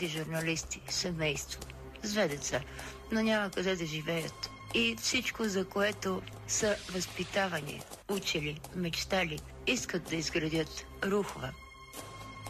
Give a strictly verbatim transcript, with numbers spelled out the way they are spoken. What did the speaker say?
журналисти, семейство, с две деца, но няма къде да живеят. И всичко, за което са възпитавани, учили, мечтали, искат да изградят Рухва,